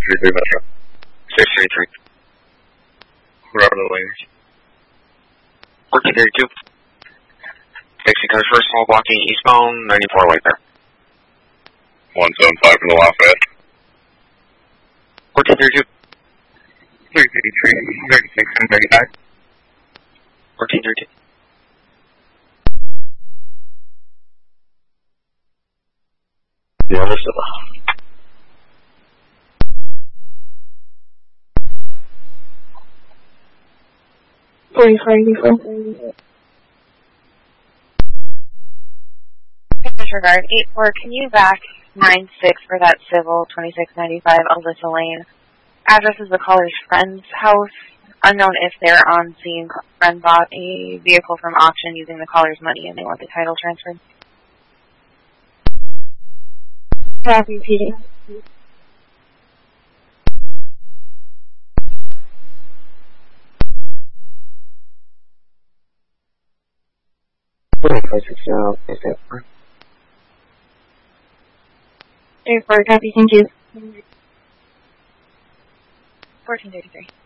633 Metro. 633. Robert the Language. 1432. Fixing code first wall blocking eastbound 94 Wayfair. 175 from the Lafayette. 1432. 383, 36 and 35. 1432. Yeah, listen. 4484. Disregard 84, can you back 96 for that civil 2695 Alyssa Lane? Address is the caller's friend's house. Unknown if they're on scene. Friend bought a vehicle from auction using the caller's money and they want the title transferred. Copy, PD. Is that 84, copy, thank you. 1433.